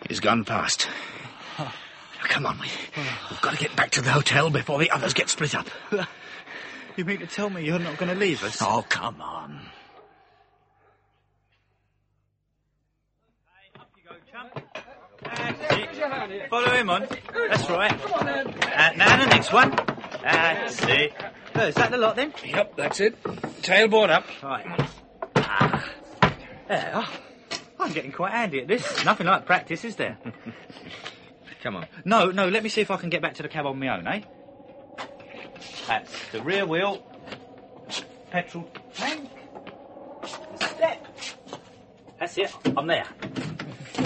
He's gone past. Come on, we've got to get back to the hotel before the others get split up. You mean to tell me you're not going to leave us? Oh, come on. Up you go, chump. That's it. Follow him on. That's right. Come on, then. Now the next one. That's it. Is that the lot, then? Yep, that's it. Tailboard up. Right. There. I'm getting quite handy at this. Nothing like practice, is there? Come on. No, let me see if I can get back to the cab on my own, eh? That's the rear wheel. Petrol tank. Step. That's it. I'm there.